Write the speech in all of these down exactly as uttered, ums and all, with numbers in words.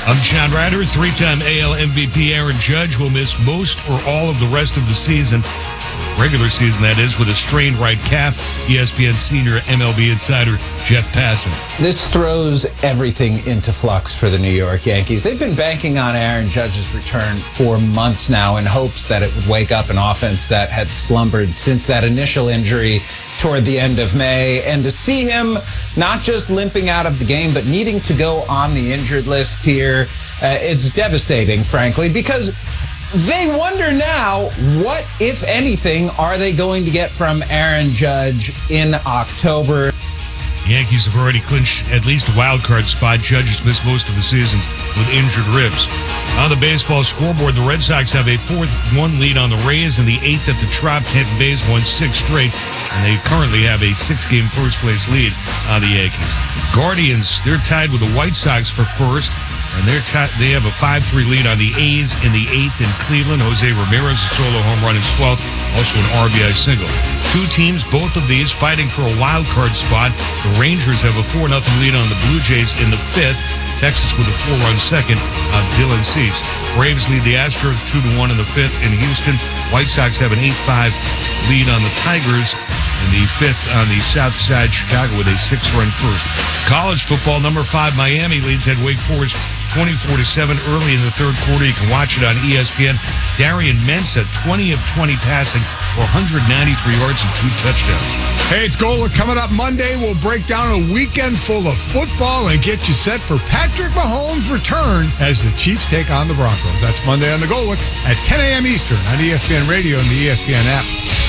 I'm John Ryder. Three-time A L M V P Aaron Judge will miss most or all of the rest of the season. Regular season, that is, with a strained right calf. E S P N senior M L B insider Jeff Passan. This throws everything into flux for the New York Yankees. They've been banking on Aaron Judge's return for months now in hopes that it would wake up an offense that had slumbered since that initial injury toward the end of May. And to see him not just limping out of the game, but needing to go on the injured list here, uh, it's devastating, frankly, because they wonder now, what, if anything, are they going to get from Aaron Judge in October? The Yankees have already clinched at least a wild card spot. Judge has missed most of the season with injured ribs. On the baseball scoreboard, the Red Sox have a four one lead on the Rays and the eighth at the Trop. Tampa Bay's won six straight, and they currently have a six-game first-place lead on the Yankees. Guardians, they're tied with the White Sox for first. And they're t- they have a five three lead on the A's in the eighth in Cleveland. Jose Ramirez, a solo home run in twelfth, also an R B I single. Two teams, both of these fighting for a wild card spot. The Rangers have a four nothing lead on the Blue Jays in the fifth. Texas with a four-run second of Dylan Cease. Braves lead the Astros two to one in the fifth in Houston. White Sox have an eight five lead on the Tigers in the fifth on the south side, Chicago with a six-run first. College football, number five, Miami leads at Wake Forest twenty-four to seven early in the third quarter. You can watch it on E S P N. Darian Mensah, twenty of twenty passing for one hundred ninety-three yards and two touchdowns. Hey, it's Golic. Coming up Monday, we'll break down a weekend full of football and get you set for Patrick Mahomes' return as the Chiefs take on the Broncos. That's Monday on the Golics at ten a.m. Eastern on E S P N Radio and the E S P N app.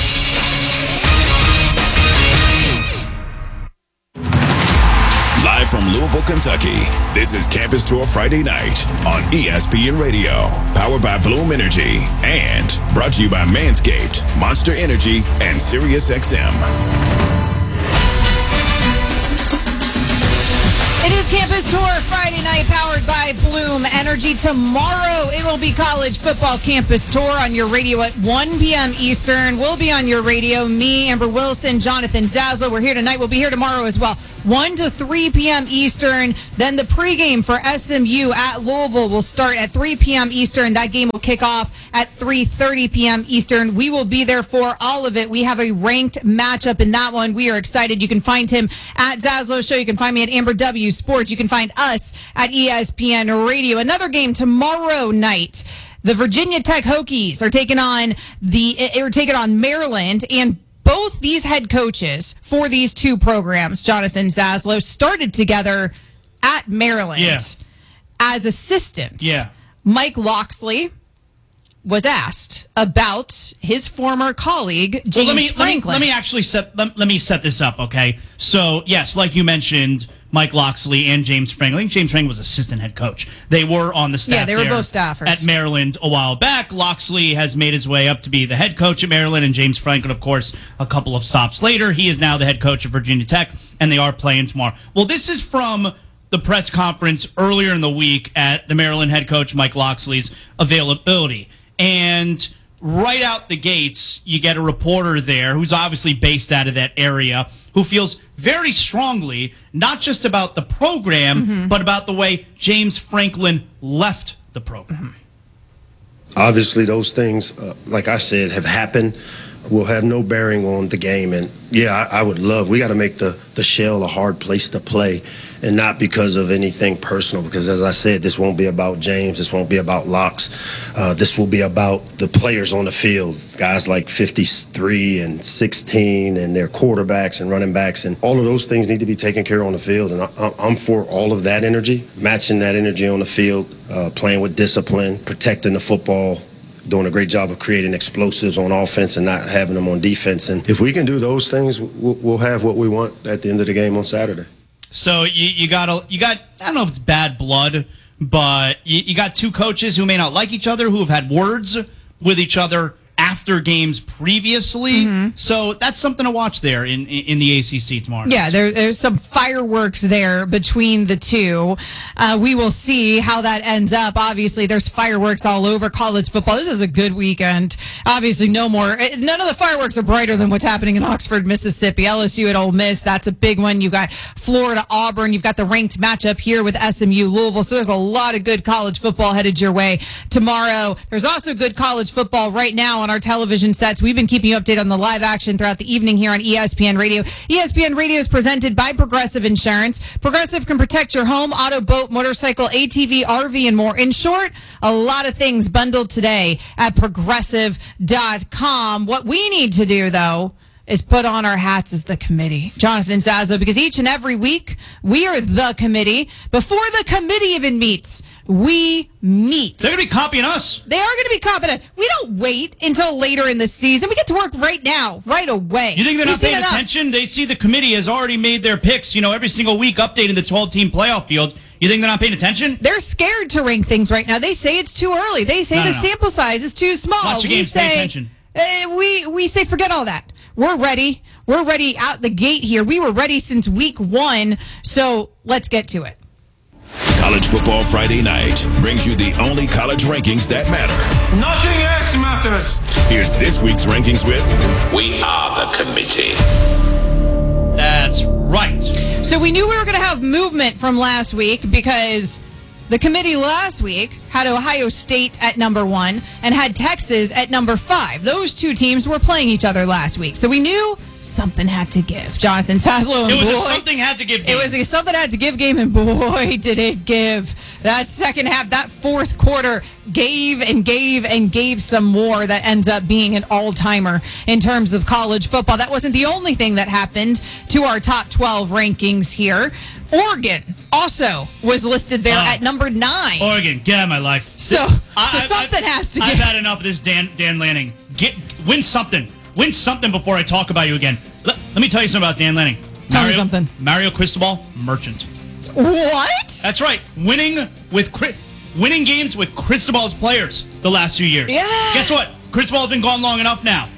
Live from Louisville, Kentucky, this is Campus Tour Friday night on E S P N Radio, powered by Bloom Energy, and brought to you by Manscaped, Monster Energy, and SiriusXM. It is Campus Tour Friday night, powered by Bloom Energy. Tomorrow, it will be College Football Campus Tour on your radio at one p.m. Eastern. We'll be on your radio. Me, Amber Wilson, Jonathan Zaslow. We're here tonight. We'll be here tomorrow as well. one to three p.m. Eastern. Then the pregame for S M U at Louisville will start at three p.m. Eastern. That game will kick off at three thirty p.m. Eastern. We will be there for all of it. We have a ranked matchup in that one. We are excited. You can find him at Zaslow Show. You can find me at Amber W Sports. You can find us at E S P N Radio. Another game tomorrow night. The Virginia Tech Hokies are taking on the are taking on Maryland, and both these head coaches for these two programs, Jonathan Zaslow, started together at Maryland yeah. as assistants. Yeah. Mike Locksley was asked about his former colleague, James well, let me, Franklin. Let me, let me actually set let, let me set this up, okay? So, yes, like you mentioned, Mike Locksley and James Franklin. James Franklin was assistant head coach. They were on the staff Yeah, they were there both staffers. at Maryland a while back. Locksley has made his way up to be the head coach at Maryland, and James Franklin, of course, a couple of stops later. He is now the head coach of Virginia Tech, and they are playing tomorrow. Well, this is from the press conference earlier in the week at the Maryland head coach Mike Locksley's availability. And right out the gates, you get a reporter there who's obviously based out of that area who feels very strongly not just about the program, mm-hmm. but about the way James Franklin left the program. Obviously, those things, uh, like I said, have happened. Will have no bearing on the game. And, yeah, I, I would love, we got to make the, the Shell a hard place to play, and not because of anything personal, because, as I said, this won't be about James. This won't be about Locks. Uh, this will be about the players on the field, guys like fifty-three and sixteen and their quarterbacks and running backs, and all of those things need to be taken care of on the field. And I, I'm for all of that energy, matching that energy on the field, uh, playing with discipline, protecting the football, doing a great job of creating explosives on offense and not having them on defense. And if we can do those things, we'll, we'll have what we want at the end of the game on Saturday. So you, you got a, you got I don't know if it's bad blood, but you, you got two coaches who may not like each other, who have had words with each other after games previously. Mm-hmm. So that's something to watch there in in the A C C tomorrow. Yeah, there, there's some fireworks there between the two. Uh, we will see how that ends up. Obviously, there's fireworks all over college football. This is a good weekend. Obviously, no more. None of the fireworks are brighter than what's happening in Oxford, Mississippi. L S U at Ole Miss, that's a big one. You've got Florida, Auburn. You've got the ranked matchup here with S M U, Louisville. So there's a lot of good college football headed your way tomorrow. There's also good college football right now on our television sets. We've been keeping you updated on the live action throughout the evening here on E S P N Radio. E S P N Radio is presented by Progressive Insurance. Progressive can protect your home, auto, boat, motorcycle, A T V, R V, and more. In short, a lot of things bundled today at progressive dot com. What we need to do, though, is put on our hats as the committee. Jonathan Zazo, because each and every week, we are the committee. Before the committee even meets, we meet. They're going to be copying us. They are going to be competent. We don't wait until later in the season. We get to work right now, right away. You think they're We've not paying seen enough. attention? They see the committee has already made their picks, you know, every single week updating the twelve-team playoff field. You think they're not paying attention? They're scared to rank things right now. They say it's too early. They say No, the no, no. sample size is too small. Watch the we games, say, pay attention. Uh, we, we say forget all that. We're ready. We're ready out the gate here. We were ready since week one, so let's get to it. College Football Friday Night brings you the only college rankings that matter. Nothing else matters. Here's this week's rankings with We are the committee. That's right. So we knew we were going to have movement from last week because the committee last week had Ohio State at number one and had Texas at number five. Those two teams were playing each other last week. So we knew something had to give. Jonathan Saslow and It was boy, a something had to give game. It was a something had to give game, and boy, did it give. That second half, that fourth quarter gave and gave and gave some more that ends up being an all-timer in terms of college football. That wasn't the only thing that happened to our top twelve rankings here. Oregon also was listed there Oh. at number nine. Oregon, get out of my life. So, I- so I- something I've- has to I've give. had enough of this Dan Dan Lanning. Get win something. Win something before I talk about you again. Let, let me tell you something about Dan Lanning. Tell me Mario, something. Mario Cristobal, merchant. What? That's right. Winning with Cri- winning games with Cristobal's players the last few years. Yeah. Guess what? Cristobal's been gone long enough now.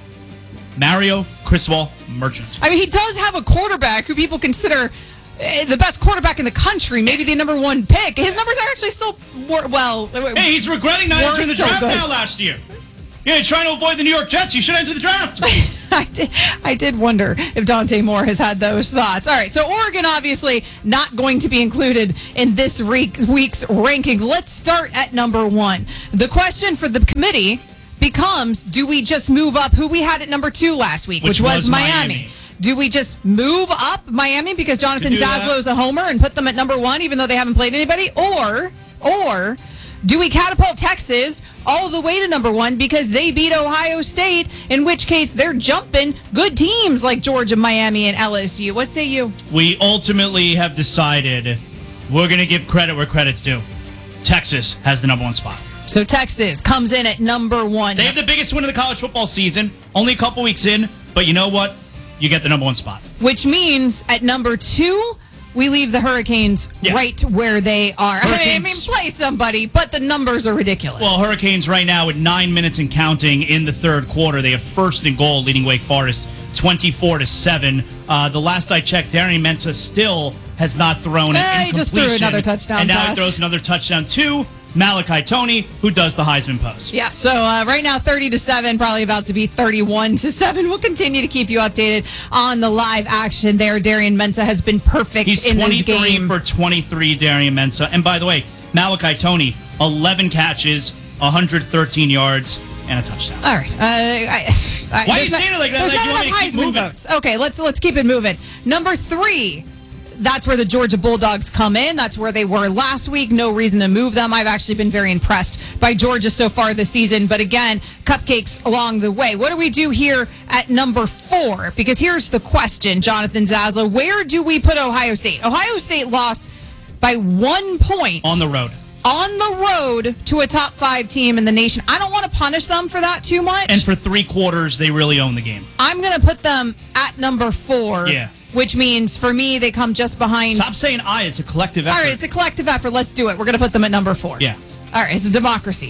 Mario Cristobal, merchant. I mean, he does have a quarterback who people consider uh, the best quarterback in the country, maybe the number one pick. His numbers are actually still, wor- well... Hey, he's regretting not We're entering the still draft good. now last year. Yeah, you're trying to avoid the New York Jets. You should enter the draft. I did, I did wonder if Dante Moore has had those thoughts. All right, so Oregon obviously not going to be included in this week, week's rankings. Let's start at number one. The question for the committee becomes, do we just move up who we had at number two last week, which, Which was, was Miami. Miami. Do we just move up Miami because Jonathan Could do that. Zaslow is a homer and put them at number one even though they haven't played anybody? Or, or do we catapult Texas all the way to number one because they beat Ohio State, in which case they're jumping good teams like Georgia, Miami, and L S U? What say you? We ultimately have decided we're going to give credit where credit's due. Texas has the number one spot. So Texas comes in at number one. They have the biggest win of the college football season, only a couple weeks in, but you know what? You get the number one spot. Which means at number two, we leave the Hurricanes Yeah. right where they are. I mean, I mean, Hurricanes- play somebody, but the numbers are ridiculous. Well, Hurricanes right now with nine minutes and counting in the third quarter. They have first and goal leading Wake Forest twenty-four to seven. Uh, the last I checked, Darian Mensah still has not thrown Eh, an he just threw incompletion. another touchdown And now pass. he throws another touchdown to Malachi Toney, who does the Heisman pose. Yeah, so uh, right now thirty to seven, probably about to be thirty-one to seven. We'll continue to keep you updated on the live action there. Darian Mensah has been perfect He's in this twenty-three game. for twenty-three, Darian Mensah. And by the way, Malachi Toney, eleven catches, one hundred thirteen yards, and a touchdown. All right. Uh, I, I, Why are there's you saying it like that? There's Like not you want enough me to keep Heisman moving? votes. Okay, let's let's keep it moving. Number three. That's where the Georgia Bulldogs come in. That's where they were last week. No reason to move them. I've actually been very impressed by Georgia so far this season. But again, cupcakes along the way. What do we do here at number four? Because here's the question, Jonathan Zaslow. Where do we put Ohio State? Ohio State lost by one point. On the road. On the road to a top five team in the nation. I don't want to punish them for that too much. And for three quarters, they really own the game. I'm going to put them at number four. Yeah. Which means, for me, they come just behind. Stop saying I. It's a collective effort. All right, it's a collective effort. Let's do it. We're going to put them at number four. Yeah. All right, it's a democracy.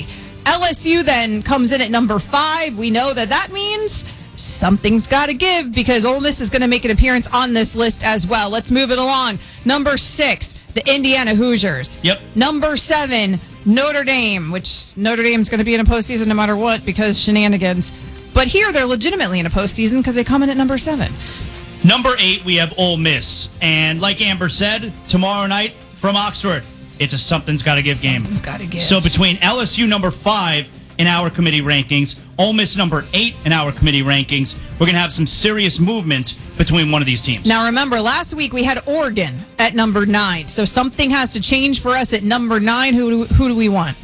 L S U then comes in at number five. We know that that means something's got to give because Ole Miss is going to make an appearance on this list as well. Let's move it along. Number six, the Indiana Hoosiers. Yep. Number seven, Notre Dame, which Notre Dame's going to be in a postseason no matter what because shenanigans. But here they're legitimately in a postseason because they come in at number seven. Number eight, we have Ole Miss. And like Amber said, tomorrow night from Oxford, it's a something's got to give game. Something's got to give. So between L S U number five in our committee rankings, Ole Miss number eight in our committee rankings, we're going to have some serious movement between one of these teams. Now remember, last week we had Oregon at number nine. So something has to change for us at number nine. Who do, who do we want?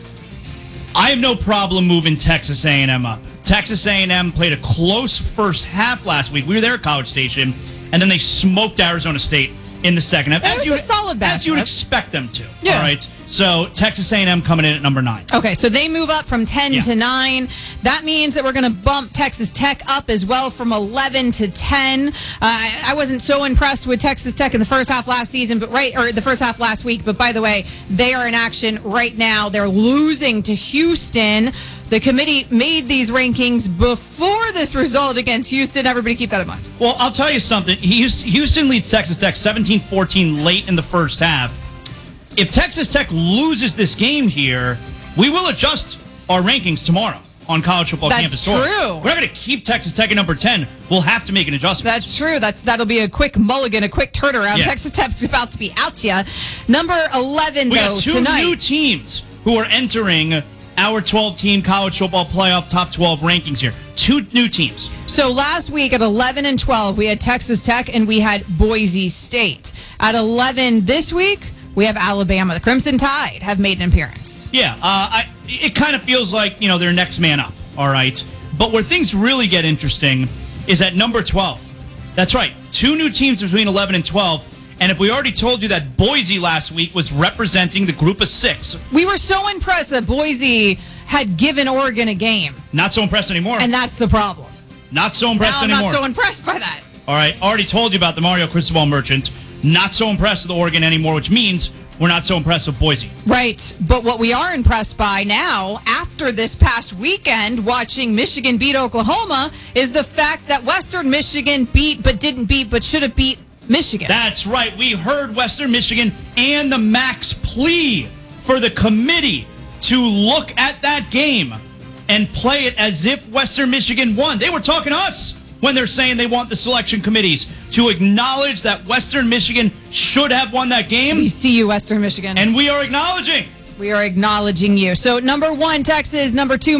I have no problem moving Texas A and M up. Texas A and M played a close first half last week. We were there at College Station, and then they smoked Arizona State in the second half. That was you, a solid as you would matchup. expect them to. Yeah. All right. So Texas A and M coming in at number nine. Okay, so they move up from ten Yeah. to nine. That means that we're going to bump Texas Tech up as well from eleven to ten. Uh, I, I wasn't so impressed with Texas Tech in the first half last season, but right or the first half last week. But by the way, they are in action right now. They're losing to Houston. The committee made these rankings before this result against Houston. Everybody keep that in mind. Well, I'll tell you something. Houston leads Texas Tech seventeen fourteen late in the first half. If Texas Tech loses this game here, we will adjust our rankings tomorrow on College Football That's Campus Tour. true. We're not going to keep Texas Tech at number ten. We'll have to make an adjustment. That's true. That's that'll be a quick mulligan, a quick turnaround. Yeah. Texas Tech's about to be out ya. Number eleven, We though, got two tonight. new teams who are entering our twelve-team college football playoff top twelve rankings here. Two new teams. So last week at eleven and twelve, we had Texas Tech and we had Boise State. At eleven this week, we have Alabama. The Crimson Tide have made an appearance. Yeah, uh, I, it kind of feels like, you know, they're next man up, all right? But where things really get interesting is at number twelve. That's right, two new teams between eleven and twelve. And if we already told you that Boise last week was representing the group of six. We were so impressed that Boise had given Oregon a game. Not so impressed anymore. And that's the problem. Not so impressed now I'm anymore. not so impressed by that. All right, already told you about the Mario Cristobal Merchant. Not so impressed with Oregon anymore, which means we're not so impressed with Boise. Right, but what we are impressed by now, after this past weekend, watching Michigan beat Oklahoma, is the fact that Western Michigan beat but didn't beat but should have beat Michigan. That's right. We heard Western Michigan and the M A C's plea for the committee to look at that game and play it as if Western Michigan won. They were talking to us when they're saying they want the selection committees to acknowledge that Western Michigan should have won that game. We see you, Western Michigan. And we are acknowledging. We are acknowledging you. So number one, Texas. Number two,